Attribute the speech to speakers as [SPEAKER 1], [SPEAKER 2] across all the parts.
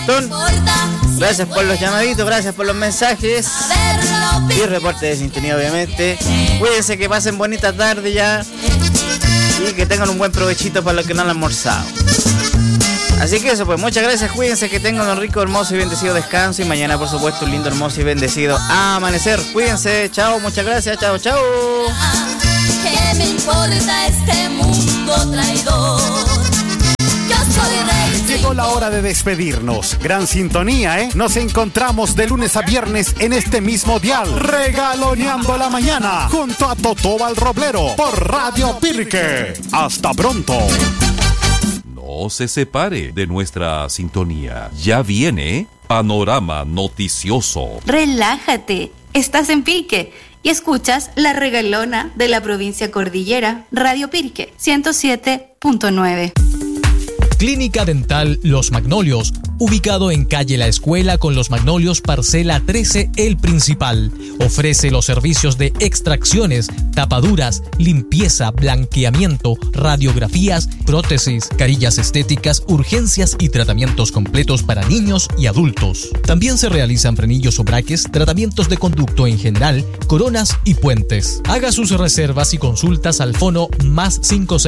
[SPEAKER 1] montón. Gracias por los llamaditos, gracias por los mensajes y reporte de sintonía, obviamente. Cuídense, que pasen bonita tarde ya y que tengan un buen provechito para los que no han almorzado. Así que eso, pues muchas gracias, cuídense, que tengan un rico, hermoso y bendecido descanso. Y mañana, por supuesto, un lindo, hermoso y bendecido amanecer. Cuídense, chao, muchas gracias, chao, chao.
[SPEAKER 2] ¿Qué me importa este mundo traidor? Yo soy rey.
[SPEAKER 3] Llegó la hora de despedirnos. Gran sintonía, ¿eh? Nos encontramos de lunes a viernes en este mismo dial, regaloneando la mañana, junto a Totó al Roblero, por Radio Pirque. Hasta pronto.
[SPEAKER 4] No se separe de nuestra sintonía. Ya viene Panorama Noticioso.
[SPEAKER 5] Relájate, estás en Pirque y escuchas la regalona de la provincia cordillera, Radio Pirque 107.9.
[SPEAKER 6] Clínica Dental Los Magnolios, ubicado en calle La Escuela con Los Magnolios, parcela 13, El Principal. Ofrece los servicios de extracciones, tapaduras, limpieza, blanqueamiento, radiografías, prótesis, carillas estéticas, urgencias y tratamientos completos para niños y adultos. También se realizan frenillos o braques, tratamientos de conducto en general, coronas y puentes. Haga sus reservas y consultas al fono más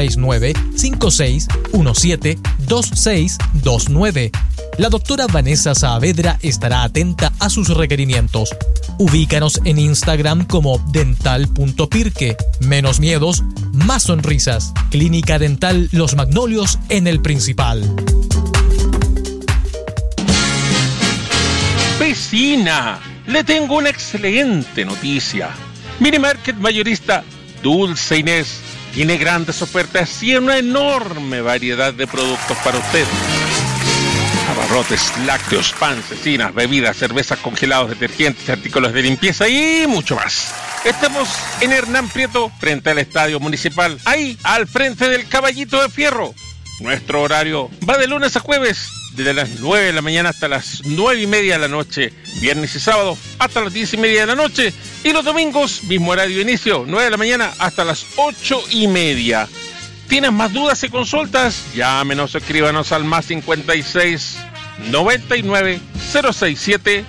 [SPEAKER 6] 569-5617-2629. La doctora Vanessa Saavedra estará atenta a sus requerimientos. Ubícanos en Instagram como dental.pirque. Menos miedos, más sonrisas. Clínica Dental Los Magnolios en El Principal.
[SPEAKER 7] Vecina, le tengo una excelente noticia. Mini Market mayorista Dulce Inés tiene grandes ofertas y una enorme variedad de productos para usted. Abarrotes, lácteos, pan, cecinas, bebidas, cervezas, congelados, detergentes, artículos de limpieza y mucho más. Estamos en Hernán Prieto, frente al Estadio Municipal, ahí, al frente del Caballito de Fierro. Nuestro horario va de lunes a jueves, desde las 9 de la mañana hasta las 9:30 de la noche, viernes y sábado hasta las 10:30 de la noche, y los domingos, mismo horario de inicio, 9 de la mañana hasta las 8:30. ¿Tienes más dudas y consultas? Llámenos o escríbanos al más 56 99 067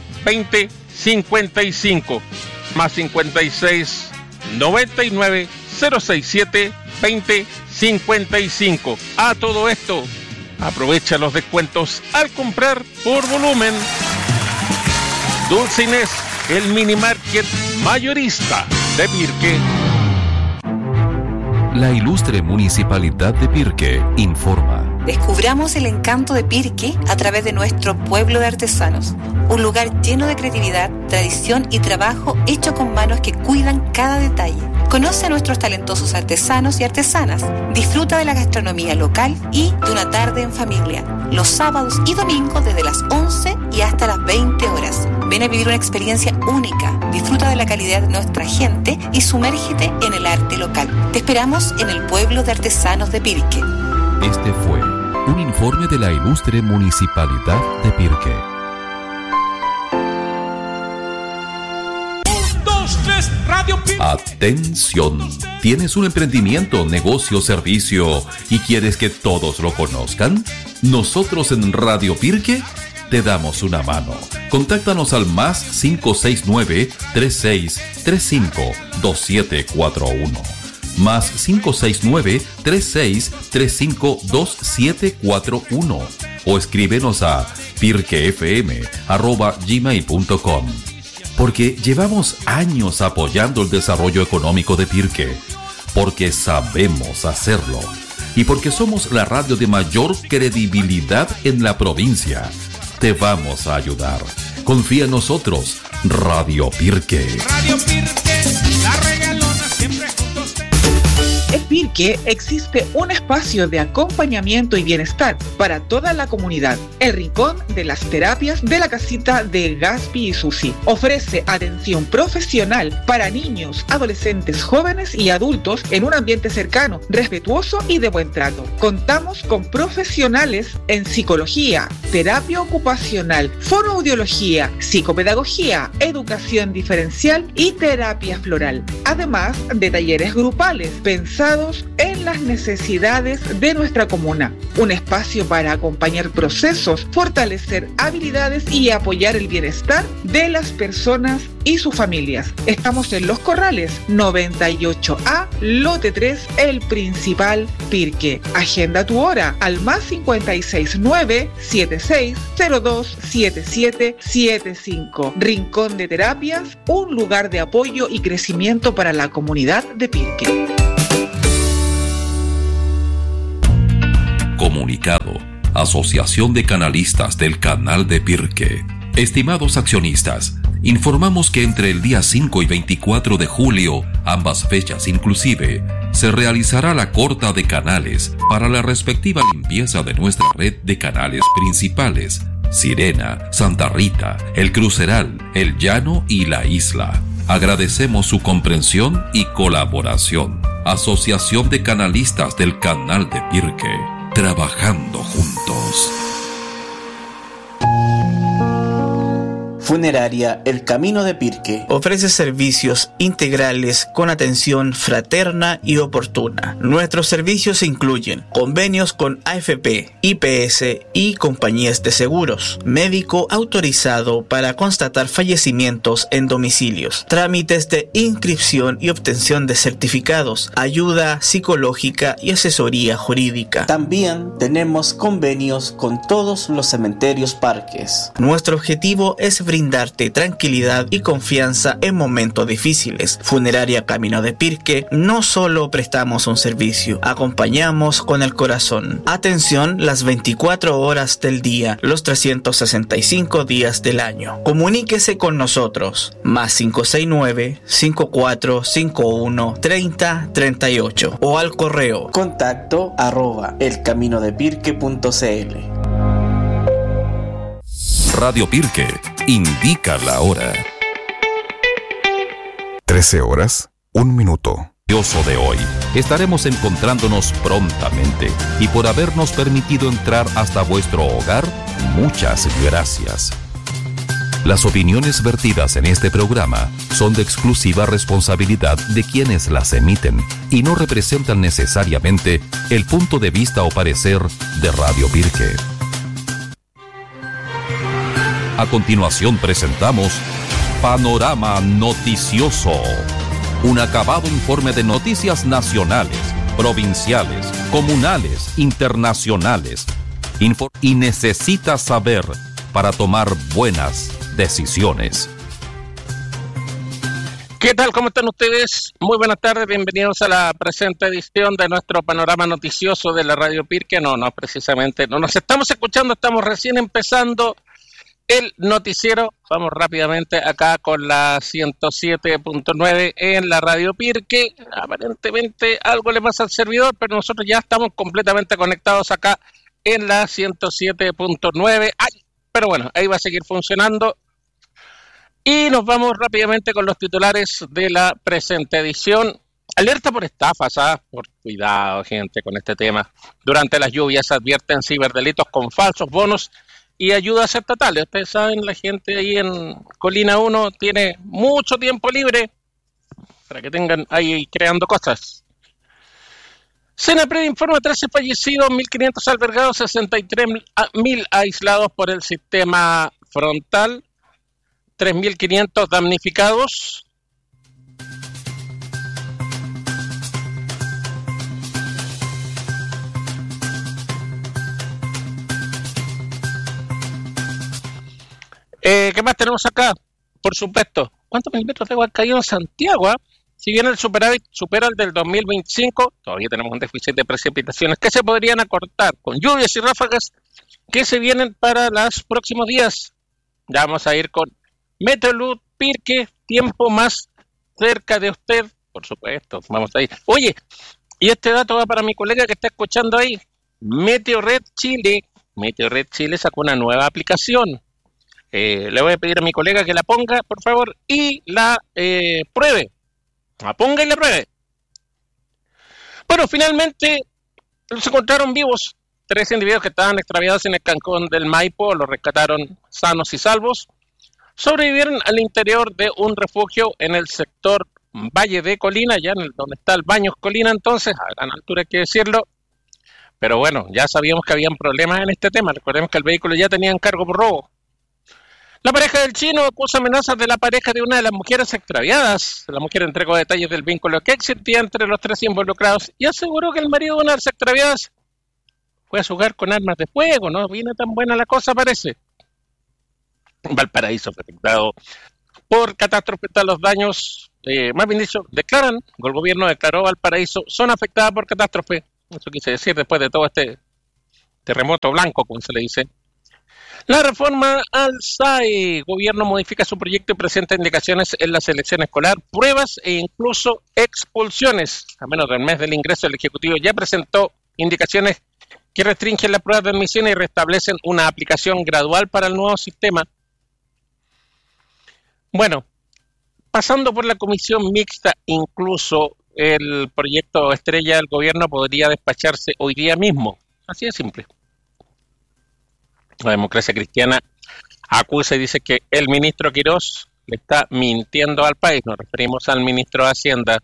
[SPEAKER 7] 2055. Más 56 99 067 2055. A todo esto, aprovecha los descuentos al comprar por volumen. Dulce Inés, el mini market mayorista de Pirque.
[SPEAKER 4] La ilustre Municipalidad de Pirque informa.
[SPEAKER 8] Descubramos el encanto de Pirque a través de nuestro pueblo de artesanos. Un lugar lleno de creatividad, tradición y trabajo hecho con manos que cuidan cada detalle. Conoce a nuestros talentosos artesanos y artesanas. Disfruta de la gastronomía local y de una tarde en familia. Los sábados y domingos desde las 11 y hasta las 20 horas. Ven a vivir una experiencia única. Disfruta de la calidad de nuestra gente y sumérgete en el arte local. Te esperamos en el pueblo de artesanos de Pirque.
[SPEAKER 4] Este fue un informe de la ilustre Municipalidad de Pirque.
[SPEAKER 9] 1, 2, 3, Radio Pirque.
[SPEAKER 4] Atención, ¿tienes un emprendimiento, negocio, servicio y quieres que todos lo conozcan? Nosotros en Radio Pirque te damos una mano. Contáctanos al más 569-3635-2741. Más 569-3635-2741. O escríbenos a pirquefm@gmail.com. Porque llevamos años apoyando el desarrollo económico de Pirque. Porque sabemos hacerlo. Y porque somos la radio de mayor credibilidad en la provincia. Te vamos a ayudar. Confía en nosotros. Radio Pirque.
[SPEAKER 9] Radio Pirque, la regalona siempre junto a usted.
[SPEAKER 10] En Pirque existe un espacio de acompañamiento y bienestar para toda la comunidad. El Rincón de las Terapias de la Casita de Gaspi y Susi. Ofrece atención profesional para niños, adolescentes, jóvenes y adultos en un ambiente cercano, respetuoso y de buen trato. Contamos con profesionales en psicología, terapia ocupacional, fonoaudiología, psicopedagogía, educación diferencial y terapia floral. Además de talleres grupales pensados enfocados en las necesidades de nuestra comuna. Un espacio para acompañar procesos, fortalecer habilidades y apoyar el bienestar de las personas y sus familias. Estamos en Los Corrales, 98A, lote 3, El Principal, Pirque. Agenda tu hora al +569 7602 7775. Rincón de Terapias, un lugar de apoyo y crecimiento para la comunidad de Pirque.
[SPEAKER 4] Comunicado. Asociación de Canalistas del Canal de Pirque. Estimados accionistas, informamos que entre el día 5 y 24 de julio, ambas fechas inclusive, se realizará la corta de canales para la respectiva limpieza de nuestra red de canales principales: Sirena, Santa Rita, El Cruceral, El Llano y La Isla. Agradecemos su comprensión y colaboración. Asociación de Canalistas del Canal de Pirque. Trabajando juntos.
[SPEAKER 1] Funeraria El Camino de Pirque ofrece servicios integrales con atención fraterna y oportuna. Nuestros servicios incluyen convenios con AFP, IPS y compañías de seguros, médico autorizado para constatar fallecimientos en domicilios, trámites de inscripción y obtención de certificados, ayuda psicológica y asesoría jurídica. También tenemos convenios con todos los cementerios parques. Nuestro objetivo es brindarte tranquilidad y confianza en momentos difíciles. Funeraria Camino de Pirque, no solo prestamos un servicio, acompañamos con el corazón. Atención las 24 horas del día, los 365 días del año. Comuníquese con nosotros, +569 5451 3038 o al correo contacto@elcaminodepirque.cl.
[SPEAKER 4] Radio Pirque indica la hora.
[SPEAKER 3] 13:01.
[SPEAKER 4] De hoy. Estaremos encontrándonos prontamente y por habernos permitido entrar hasta vuestro hogar, muchas gracias. Las opiniones vertidas en este programa son de exclusiva responsabilidad de quienes las emiten y no representan necesariamente el punto de vista o parecer de Radio Pirque. A continuación presentamos Panorama Noticioso, un acabado informe de noticias nacionales, provinciales, comunales, internacionales, y necesitas saber para tomar buenas decisiones.
[SPEAKER 7] ¿Qué tal? ¿Cómo están ustedes? Muy buenas tardes, bienvenidos a la presente edición de nuestro Panorama Noticioso de la Radio Pirque. No, precisamente, no nos estamos escuchando, estamos recién empezando el noticiero. Vamos rápidamente acá con la 107.9 en la Radio Pirque. Aparentemente algo le pasa al servidor, pero nosotros ya estamos completamente conectados acá en la 107.9. Pero bueno, ahí va a seguir funcionando. Y nos vamos rápidamente con los titulares de la presente edición. Alerta por estafas, por cuidado, gente, con este tema. Durante las lluvias advierten ciberdelitos con falsos bonos y ayudas estatales. Ustedes saben, la gente ahí en Colina 1 tiene mucho tiempo libre para que tengan ahí creando cosas. Senapred informa 13 fallecidos, 1.500 albergados, 63.000 aislados por el sistema frontal, 3.500 damnificados. ¿Qué más tenemos acá? Por supuesto, ¿cuántos milímetros de agua ha caído en Santiago? Si bien el superávit supera el del 2025, todavía tenemos un déficit de precipitaciones que se podrían acortar con lluvias y ráfagas que se vienen para los próximos días. Ya vamos a ir con Meteolud Pirque, tiempo más cerca de usted, por supuesto, vamos a ir. Oye, y este dato va para mi colega que está escuchando ahí. Meteorred Chile sacó una nueva aplicación. Le voy a pedir a mi colega que la ponga, por favor, y la pruebe. La ponga y la pruebe. Bueno, finalmente los encontraron vivos. 3 individuos que estaban extraviados en el Cancún del Maipo los rescataron sanos y salvos. Sobrevivieron al interior de un refugio en el sector Valle de Colina, allá donde está el Baños Colina, entonces, a gran altura hay que decirlo. Pero bueno, ya sabíamos que habían problemas en este tema. Recordemos que el vehículo ya tenía encargo por robo. La pareja del chino acusa amenazas de la pareja de una de las mujeres extraviadas. La mujer entregó detalles del vínculo que existía entre los tres involucrados y aseguró que el marido de una de las extraviadas fue a su hogar con armas de fuego. No viene tan buena la cosa, parece. Valparaíso fue afectado por catástrofe. Los daños, más bien dicho, el gobierno declaró Valparaíso zona afectada por catástrofe. Eso quise decir después de todo este terremoto blanco, como se le dice. La reforma al SAE. Gobierno modifica su proyecto y presenta indicaciones en la selección escolar, pruebas e incluso expulsiones. A menos del mes del ingreso, el Ejecutivo ya presentó indicaciones que restringen las pruebas de admisión y restablecen una aplicación gradual para el nuevo sistema. Bueno, pasando por la comisión mixta, incluso el proyecto estrella del gobierno podría despacharse hoy día mismo. Así de simple. La Democracia Cristiana acusa y dice que el ministro Quirós le está mintiendo al país. Nos referimos al ministro de Hacienda.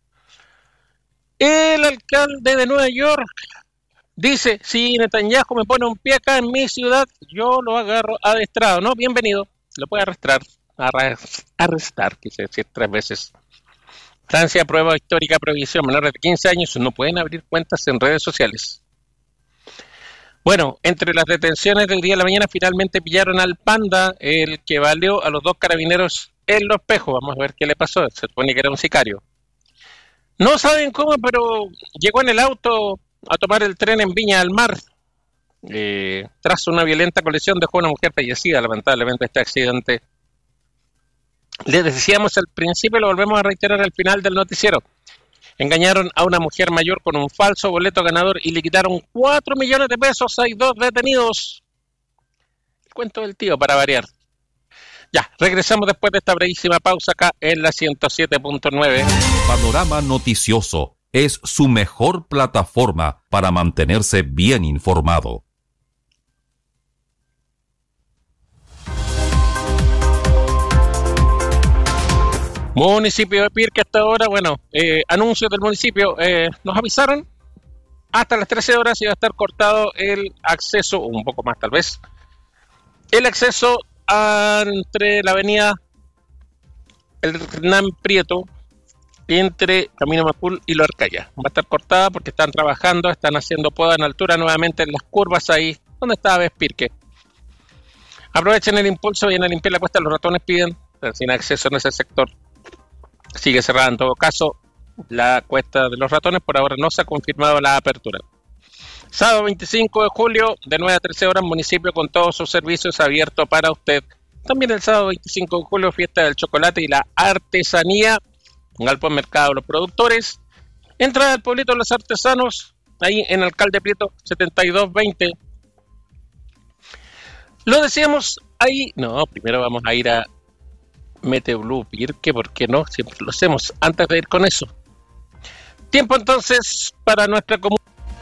[SPEAKER 7] El alcalde de Nueva York dice, si Netanyahu me pone un pie acá en mi ciudad, yo lo agarro adestrado. No, bienvenido, lo puede arrestar, quise decir 3 veces. Francia aprueba histórica prohibición. Menores de 15 años no pueden abrir cuentas en redes sociales. Bueno, entre las detenciones del día de la mañana finalmente pillaron al Panda, el que baleó a los 2 carabineros en Los Pejos. Vamos a ver qué le pasó. Se supone que era un sicario. No saben cómo, pero llegó en el auto a tomar el tren en Viña del Mar. Tras una violenta colisión dejó a una mujer fallecida. Lamentablemente este accidente, les decíamos al principio y lo volvemos a reiterar al final del noticiero. Engañaron a una mujer mayor con un falso boleto ganador y le quitaron 4 millones de pesos. Hay 2 detenidos. El cuento del tío, para variar. Ya, regresamos después de esta brevísima pausa acá en la 107.9.
[SPEAKER 4] Panorama Noticioso es su mejor plataforma para mantenerse bien informado.
[SPEAKER 7] Municipio de Pirque hasta ahora, anuncios del municipio, nos avisaron, hasta las 13 horas iba a estar cortado el acceso, un poco más tal vez, el acceso entre la avenida Hernán Prieto, entre Camino Macul y Lo Arcaya. Va a estar cortada porque están trabajando, están haciendo poda en altura nuevamente en las curvas ahí, donde estaba Pirque. Aprovechen el impulso, vayan a limpiar la cuesta, los ratones piden, pero sin acceso en ese sector. Sigue cerrada en todo caso la cuesta de los ratones, por ahora no se ha confirmado la apertura. Sábado 25 de julio, de 9 a 13 horas, municipio con todos sus servicios abiertos para usted. También el sábado 25 de julio, fiesta del chocolate y la artesanía, Galpón Mercado de los Productores. Entrada al pueblito de los artesanos, ahí en Alcalde Prieto 7220. Lo decíamos ahí, primero vamos a ir a Mete Blue Pirque, ¿por qué no? Siempre lo hacemos antes de ir con eso. Tiempo entonces para nuestra comunidad.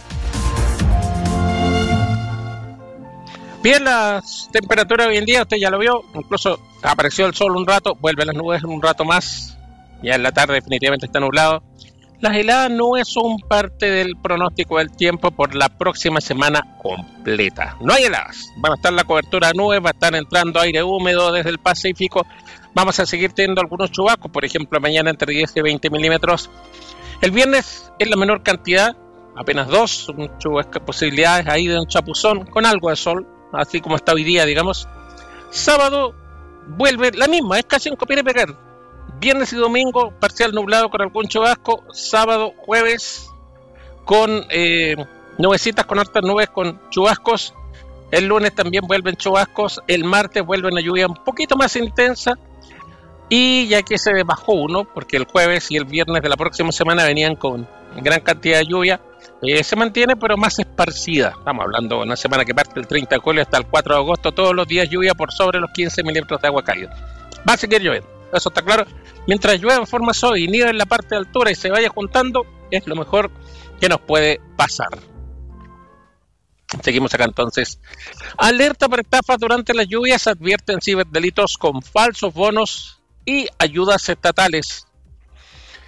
[SPEAKER 7] Bien, las temperaturas hoy en día, usted ya lo vio, incluso apareció el sol un rato, vuelven las nubes un rato más, ya en la tarde definitivamente está nublado. Las heladas no son parte del pronóstico del tiempo por la próxima semana completa. No hay heladas, van a estar la cobertura de nubes, va a estar entrando aire húmedo desde el Pacífico. Vamos a seguir teniendo algunos chubascos, por ejemplo, mañana entre 10 y 20 milímetros. El viernes es la menor cantidad, apenas 2, posibilidades ahí de un chapuzón con algo de sol, así como está hoy día, digamos. Sábado vuelve la misma, es casi un copiar y pegar. Viernes y domingo, parcial nublado con algún chubasco. Sábado, jueves, con nubecitas, con hartas nubes, con chubascos. El lunes también vuelven chubascos. El martes vuelve una lluvia un poquito más intensa. Y ya que se bajó uno, porque el jueves y el viernes de la próxima semana venían con gran cantidad de lluvia, se mantiene, pero más esparcida. Estamos hablando de una semana que parte el 30 de julio hasta el 4 de agosto. Todos los días lluvia por sobre los 15 milímetros de agua caída. Va a seguir lloviendo, eso está claro. Mientras llueva en forma suave y nieve en la parte de altura y se vaya juntando, es lo mejor que nos puede pasar. Seguimos acá entonces. Alerta por estafas durante las lluvias. Advierten ciberdelitos con falsos bonos y ayudas estatales.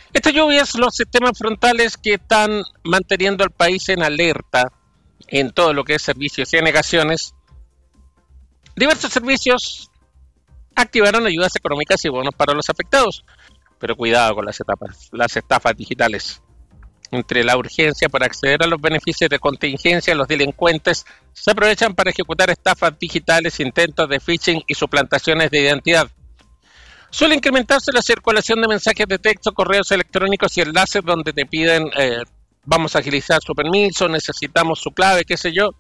[SPEAKER 7] Estas lluvias, los sistemas frontales que están manteniendo al país en alerta en todo lo que es servicios y anegaciones, diversos servicios activaron ayudas económicas y bonos para los afectados. Pero cuidado con las estafas digitales. Entre la urgencia por acceder a los beneficios de contingencia, los delincuentes se aprovechan para ejecutar estafas digitales, intentos de phishing y suplantaciones de identidad. Suele incrementarse la circulación de mensajes de texto, correos electrónicos y enlaces donde te piden vamos a agilizar su permiso, necesitamos su clave, qué sé yo.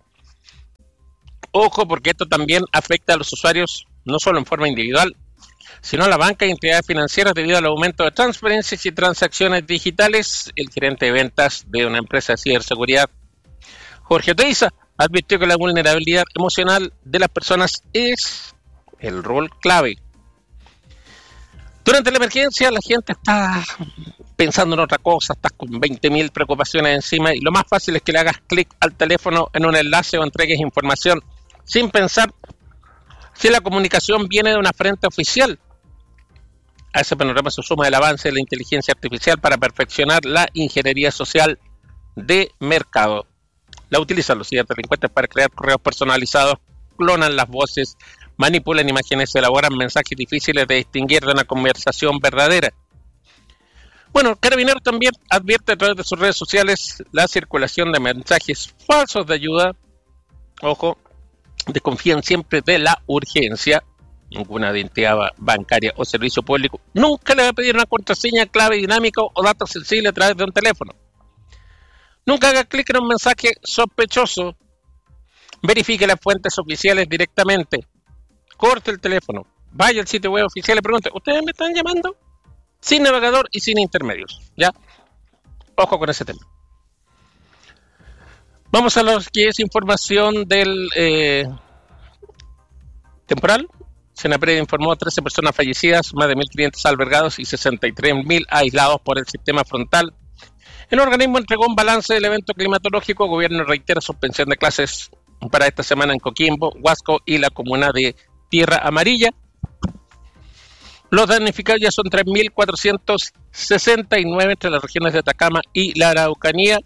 [SPEAKER 7] Ojo, porque esto también afecta a los usuarios no solo en forma individual, sino a la banca y entidades financieras debido al aumento de transferencias y transacciones digitales. El gerente de ventas de una empresa de ciberseguridad, Jorge Oteiza, advirtió que la vulnerabilidad emocional de las personas es el rol clave. Durante la emergencia la gente está pensando en otra cosa, estás con 20.000 preocupaciones encima y lo más fácil es que le hagas clic al teléfono en un enlace o entregues información sin pensar si la comunicación viene de una fuente oficial. A ese panorama se suma el avance de la inteligencia artificial para perfeccionar la ingeniería social de mercado. La utilizan los ciberdelincuentes para crear correos personalizados, clonan las voces, manipulan imágenes, elaboran mensajes difíciles de distinguir de una conversación verdadera. Bueno, Carabineros también advierte a través de sus redes sociales la circulación de mensajes falsos de ayuda. Ojo, desconfíen siempre de la urgencia. Ninguna entidad bancaria o servicio público nunca le va a pedir una contraseña, clave dinámica o datos sensibles a través de un teléfono. Nunca haga clic en un mensaje sospechoso. Verifique las fuentes oficiales directamente. Corte el teléfono. Vaya al sitio web oficial y pregunte, ¿ustedes me están llamando? Sin navegador y sin intermedios. ¿Ya? Ojo con ese tema. Vamos a lo que es información del temporal. Senapred informó 13 personas fallecidas, más de 1.500 albergados y 63.000 aislados por el sistema frontal. El organismo entregó un balance del evento climatológico. El gobierno reitera suspensión de clases para esta semana en Coquimbo, Huasco y la comuna de Tierra Amarilla. Los damnificados ya son 3.469 entre las regiones de Atacama y la Araucanía.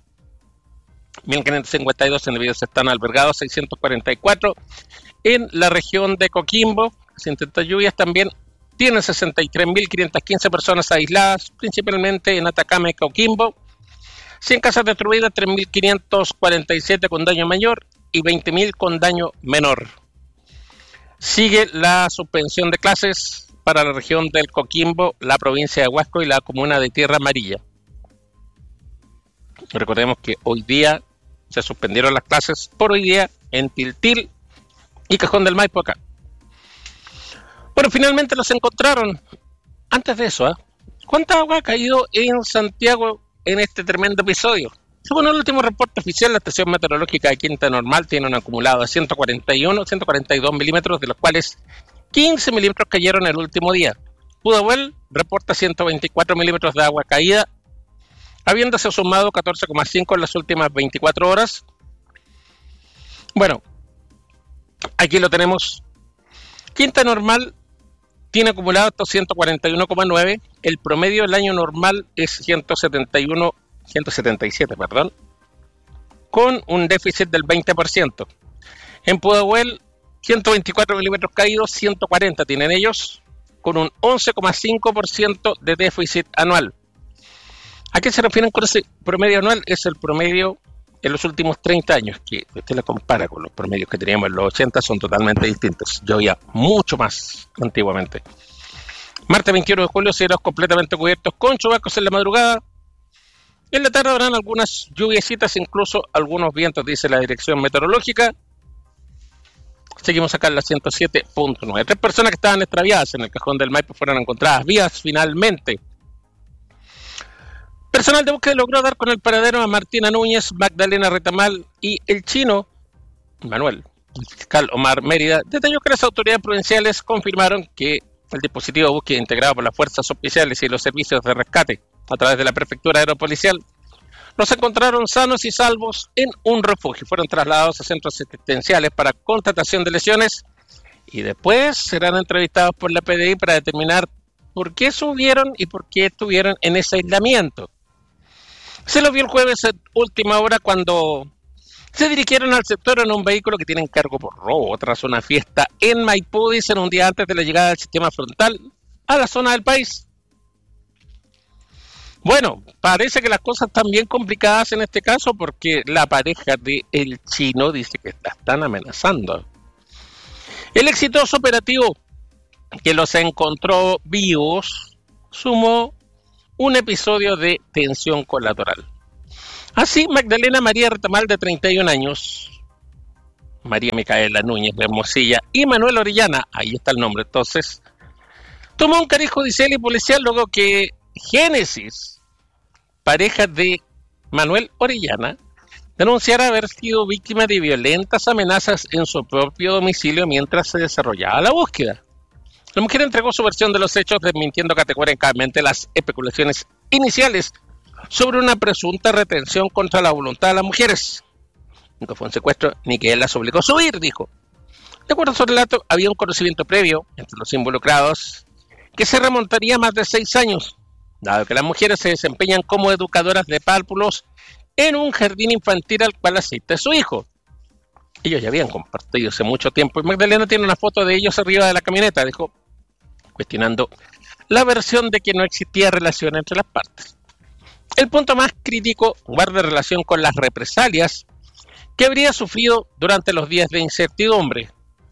[SPEAKER 7] 1.552 individuos están albergados, 644 en la región de Coquimbo. Las intensas lluvias también tienen 63.515 personas aisladas, principalmente en Atacama y Coquimbo. 100 casas destruidas, 3.547 con daño mayor y 20.000 con daño menor. Sigue la suspensión de clases para la región del Coquimbo, la provincia de Huasco y la comuna de Tierra Amarilla. Recordemos que hoy día se suspendieron las clases por hoy día en Tiltil y Cajón del Maipo acá. Bueno, finalmente los encontraron. Antes de eso, ¿cuánta agua ha caído en Santiago en este tremendo episodio? Según el último reporte oficial, la estación meteorológica de Quinta Normal tiene un acumulado de 142 milímetros, de los cuales 15 milímetros cayeron el último día. Pudahuel reporta 124 milímetros de agua caída, habiéndose sumado 14,5 en las últimas 24 horas. Bueno, aquí lo tenemos. Quinta Normal tiene acumulado estos 141,9. El promedio del año normal es 177, con un déficit del 20%. En Pudahuel, 124 milímetros caídos, 140 tienen ellos, con un 11,5% de déficit anual. ¿A qué se refieren con ese promedio anual? Es el promedio en los últimos 30 años, que usted la compara con los promedios que teníamos en los 80, son totalmente distintos. Llovía mucho más antiguamente. Martes 21 de julio, cielos completamente cubiertos con chubascos en la madrugada. En la tarde habrán algunas lluviecitas, incluso algunos vientos, dice la dirección meteorológica. Seguimos acá en la 107.9. 3 personas que estaban extraviadas en el Cajón del Maipo fueron encontradas vivas finalmente. Personal de búsqueda logró dar con el paradero a Martina Núñez, Magdalena Retamal y el chino Manuel. El fiscal Omar Mérida detalló que las autoridades provinciales confirmaron que el dispositivo de búsqueda integrado por las fuerzas oficiales y los servicios de rescate a través de la prefectura aeropolicial los encontraron sanos y salvos en un refugio. Fueron trasladados a centros asistenciales para constatación de lesiones y después serán entrevistados por la PDI para determinar por qué subieron y por qué estuvieron en ese aislamiento. Se los vio el jueves a última hora cuando se dirigieron al sector en un vehículo que tienen cargo por robo tras una fiesta en Maipú, dicen, un día antes de la llegada del sistema frontal a la zona del país. Bueno, parece que las cosas están bien complicadas en este caso porque la pareja de El Chino dice que la están amenazando. El exitoso operativo que los encontró vivos sumó un episodio de tensión colateral. Así, Magdalena María Retamal, de 31 años, María Micaela Núñez de Hermosilla y Manuel Orellana, ahí está el nombre entonces, tomó un cariz judicial y policial luego que Génesis, pareja de Manuel Orellana, denunciara haber sido víctima de violentas amenazas en su propio domicilio mientras se desarrollaba la búsqueda. La mujer entregó su versión de los hechos, desmintiendo categóricamente las especulaciones iniciales sobre una presunta retención contra la voluntad de las mujeres. Nunca fue un secuestro ni que él las obligó a subir, dijo. De acuerdo a su relato, había un conocimiento previo entre los involucrados que se remontaría a más de 6 años, dado que las mujeres se desempeñan como educadoras de párvulos en un jardín infantil al cual asiste su hijo. Ellos ya habían compartido hace mucho tiempo y Magdalena tiene una foto de ellos arriba de la camioneta, dijo, cuestionando la versión de que no existía relación entre las partes. El punto más crítico guarda relación con las represalias que habría sufrido durante los días de incertidumbre.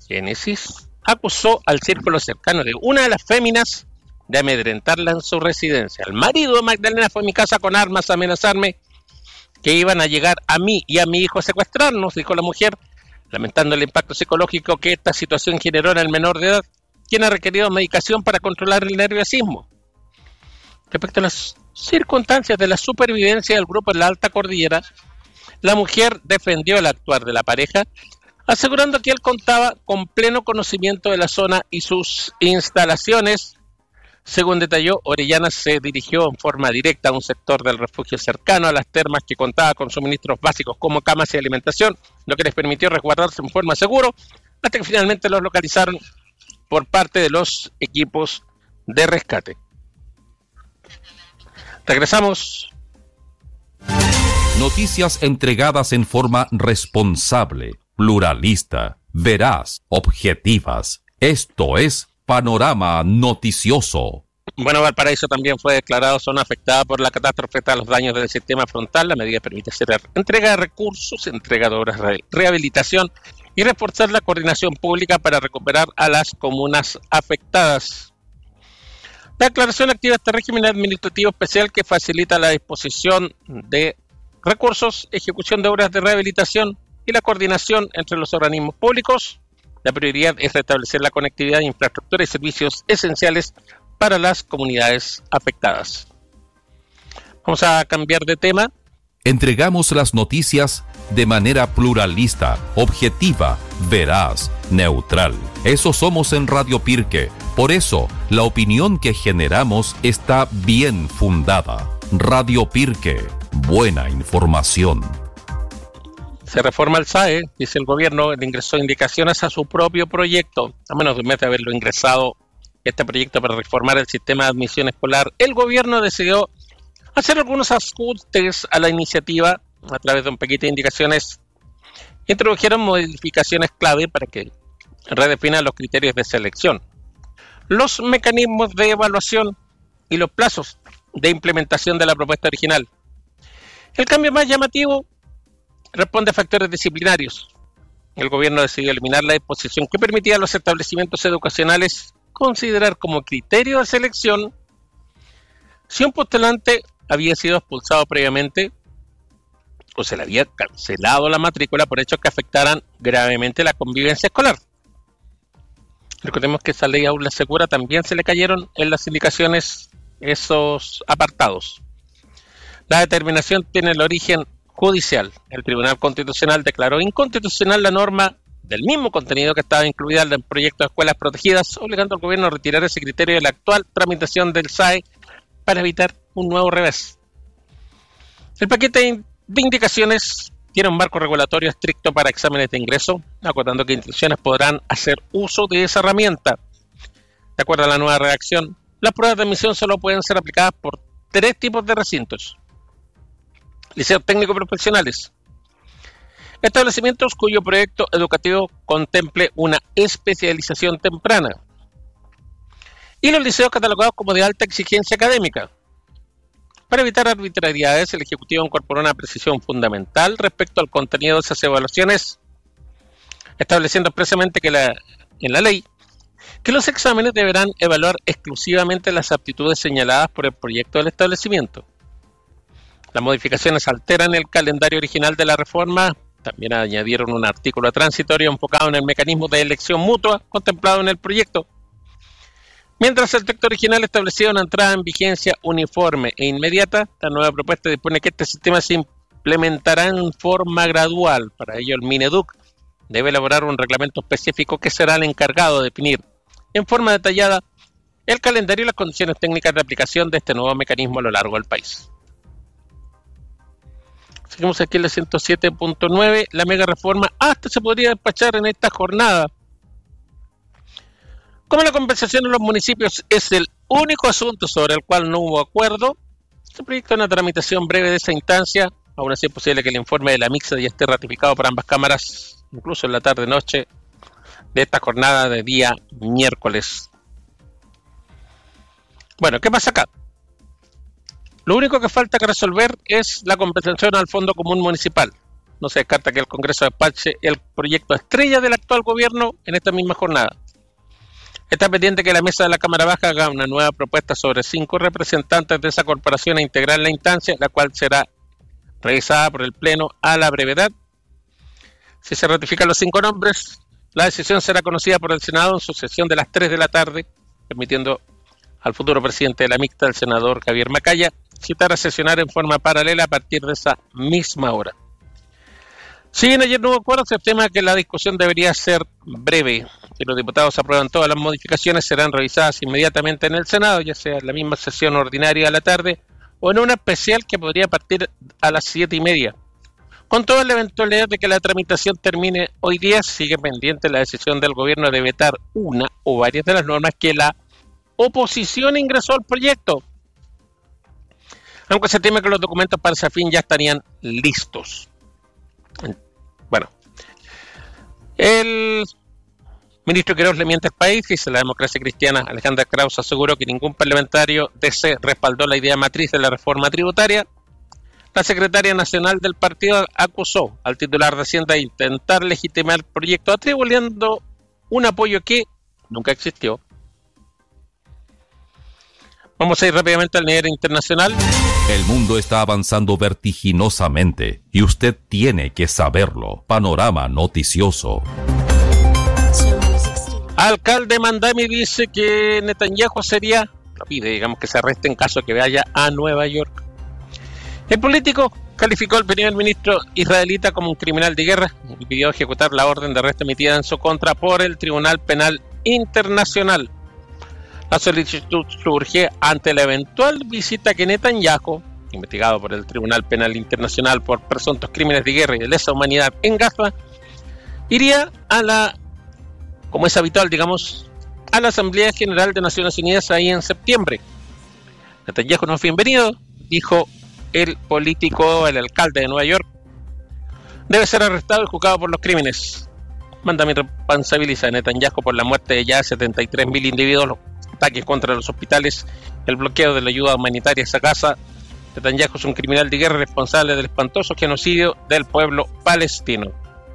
[SPEAKER 7] Génesis acusó al círculo cercano de una de las féminas de amedrentarla en su residencia. El marido de Magdalena fue a mi casa con armas a amenazarme que iban a llegar a mí y a mi hijo a secuestrarnos, dijo la mujer, lamentando el impacto psicológico que esta situación generó en el menor de edad, quien ha requerido medicación para controlar el nerviosismo. Respecto a las circunstancias de la supervivencia del grupo en la Alta Cordillera, la mujer defendió el actuar de la pareja, asegurando que él contaba con pleno conocimiento de la zona y sus instalaciones. Según detalló, Orellana se dirigió en forma directa a un sector del refugio cercano a las termas que contaba con suministros básicos como camas y alimentación, lo que les permitió resguardarse en forma segura, hasta que finalmente los localizaron por parte de los equipos de rescate. Regresamos.
[SPEAKER 4] Noticias entregadas en forma responsable, pluralista, veraz, objetivas. Esto es Panorama Noticioso.
[SPEAKER 7] Bueno, Valparaíso también fue declarado zona afectada por la catástrofe tras los daños del sistema frontal. La medida permite hacer entrega de recursos, entrega de obras de rehabilitación y reforzar la coordinación pública para recuperar a las comunas afectadas. La declaración activa este régimen administrativo especial que facilita la disposición de recursos, ejecución de obras de rehabilitación y la coordinación entre los organismos públicos. La prioridad es restablecer la conectividad, infraestructura y servicios esenciales para las comunidades afectadas. Vamos a cambiar de tema.
[SPEAKER 4] Entregamos las noticias de manera pluralista, objetiva, veraz, neutral. Eso somos en Radio Pirque. Por eso, la opinión que generamos está bien fundada. Radio Pirque, buena información.
[SPEAKER 7] Se reforma el SAE, dice el gobierno, le ingresó indicaciones a su propio proyecto. A menos de un mes de haberlo ingresado este proyecto para reformar el sistema de admisión escolar, el gobierno decidió hacer algunos ajustes a la iniciativa a través de un paquete de indicaciones. Introdujeron modificaciones clave para que redefinan los criterios de selección, los mecanismos de evaluación y los plazos de implementación de la propuesta original. El cambio más llamativo responde a factores disciplinarios. El gobierno decidió eliminar la disposición que permitía a los establecimientos educacionales considerar como criterio de selección si un postulante había sido expulsado previamente o se le había cancelado la matrícula por hechos que afectaran gravemente la convivencia escolar. Recordemos que esa ley Aula Segura también se le cayeron en las indicaciones esos apartados. La determinación tiene el origen judicial. El Tribunal Constitucional declaró inconstitucional la norma del mismo contenido que estaba incluida en el proyecto de escuelas protegidas, obligando al gobierno a retirar ese criterio de la actual tramitación del SAE para evitar un nuevo revés. El paquete de indicaciones tiene un marco regulatorio estricto para exámenes de ingreso, acotando que instituciones podrán hacer uso de esa herramienta. De acuerdo a la nueva redacción, las pruebas de admisión solo pueden ser aplicadas por 3 tipos de recintos: liceos técnicos profesionales, establecimientos cuyo proyecto educativo contemple una especialización temprana, y los liceos catalogados como de alta exigencia académica. Para evitar arbitrariedades, el Ejecutivo incorporó una precisión fundamental respecto al contenido de esas evaluaciones, estableciendo expresamente que en la ley que los exámenes deberán evaluar exclusivamente las aptitudes señaladas por el proyecto del establecimiento. Las modificaciones alteran el calendario original de la reforma. También añadieron un artículo transitorio enfocado en el mecanismo de elección mutua contemplado en el proyecto. Mientras el texto original establecía una entrada en vigencia uniforme e inmediata, la nueva propuesta dispone que este sistema se implementará en forma gradual. Para ello, el Mineduc debe elaborar un reglamento específico que será el encargado de definir en forma detallada el calendario y las condiciones técnicas de aplicación de este nuevo mecanismo a lo largo del país. Seguimos aquí en la 107.9. La mega reforma hasta se podría despachar en esta jornada. Como la compensación en los municipios es el único asunto sobre el cual no hubo acuerdo, se proyecta una tramitación breve de esa instancia. Aún así es posible que el informe de la mixta ya esté ratificado por ambas cámaras, incluso en la tarde-noche de esta jornada de día miércoles. Bueno, ¿qué pasa acá? Lo único que falta que resolver es la compensación al Fondo Común Municipal. No se descarta que el Congreso despache el proyecto estrella del actual gobierno en esta misma jornada. Está pendiente que la mesa de la Cámara Baja haga una nueva propuesta sobre 5 representantes de esa corporación a integrar la instancia, la cual será revisada por el Pleno a la brevedad. Si se ratifican los 5 nombres, la decisión será conocida por el Senado en su sesión de las 3 de la tarde, permitiendo al futuro presidente de la mixta, el senador Javier Macaya, citar a sesionar en forma paralela a partir de esa misma hora. Si bien ayer no hubo acuerdo, se estima que la discusión debería ser breve. Si los diputados aprueban todas las modificaciones, serán revisadas inmediatamente en el Senado, ya sea en la misma sesión ordinaria a la tarde o en una especial que podría partir a las 7:30. Con toda la eventualidad de que la tramitación termine hoy día, sigue pendiente la decisión del gobierno de vetar una o varias de las normas que la oposición ingresó al proyecto, aunque se teme que los documentos para ese fin ya estarían listos. Bueno, el ministro Queiroz le miente al país, dice la Democracia Cristiana. Alejandra Krauss aseguró que ningún parlamentario DC respaldó la idea matriz de la reforma tributaria. La secretaria nacional del partido acusó al titular de Hacienda de intentar legitimar el proyecto, atribuyendo un apoyo que nunca existió. Vamos a ir rápidamente al nivel internacional.
[SPEAKER 4] El mundo está avanzando vertiginosamente y usted tiene que saberlo. Panorama noticioso.
[SPEAKER 7] Alcalde Mandami dice que Netanyahu lo pide, digamos, que se arreste en caso de que vaya a Nueva York. El político calificó al primer ministro israelita como un criminal de guerra y pidió ejecutar la orden de arresto emitida en su contra por el Tribunal Penal Internacional. La solicitud surge ante la eventual visita que Netanyahu, investigado por el Tribunal Penal Internacional por presuntos crímenes de guerra y de lesa humanidad en Gaza, iría como es habitual, digamos, a la Asamblea General de Naciones Unidas ahí en septiembre. Netanyahu no es bienvenido, dijo el alcalde de Nueva York. Debe ser arrestado y juzgado por los crímenes. Mandami responsabiliza a Netanyahu por la muerte de ya 73.000 individuos, los ataques contra los hospitales, el bloqueo de la ayuda humanitaria a Gaza. Netanyahu es un criminal de guerra responsable del espantoso genocidio del pueblo palestino.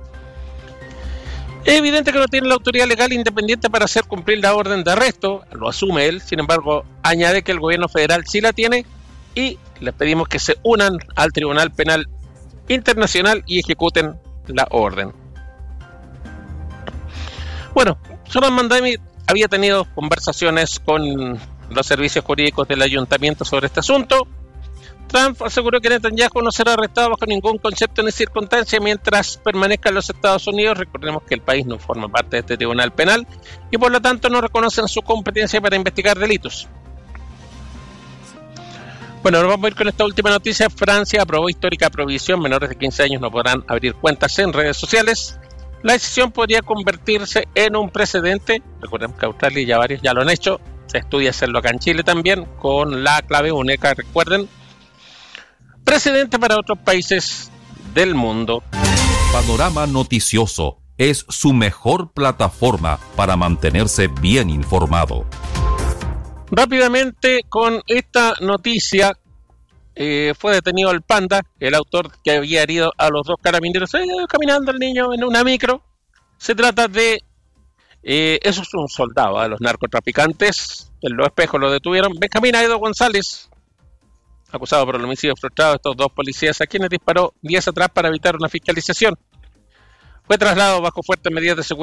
[SPEAKER 7] Es evidente que no tiene la autoridad legal independiente para hacer cumplir la orden de arresto, lo asume él. Sin embargo, añade que el gobierno federal sí la tiene y les pedimos que se unan al Tribunal Penal Internacional y ejecuten la orden. Bueno, Zoran Mandami había tenido conversaciones con los servicios jurídicos del ayuntamiento sobre este asunto. Trump aseguró que Netanyahu no será arrestado bajo ningún concepto ni circunstancia mientras permanezca en los Estados Unidos. Recordemos que el país no forma parte de este tribunal penal y por lo tanto no reconocen su competencia para investigar delitos. Bueno, ahora vamos a ir con esta última noticia. Francia aprobó histórica prohibición. Menores de 15 años no podrán abrir cuentas en redes sociales. La decisión podría convertirse en un precedente. Recordemos que Australia y ya varios ya lo han hecho. Se estudia hacerlo acá en Chile también, con la clave única, recuerden. Precedente para otros países del mundo.
[SPEAKER 4] Panorama Noticioso es su mejor plataforma para mantenerse bien informado.
[SPEAKER 7] Rápidamente con esta noticia, fue detenido el Panda, el autor que había herido a los dos carabineros, caminando el niño en una micro. Se trata de, eso es un soldado de los narcotraficantes, en Los Espejos lo detuvieron. Benjamín Aedo González, acusado por el homicidio frustrado de estos dos policías, a quienes disparó días atrás para evitar una fiscalización. Fue trasladado bajo fuertes medidas de seguridad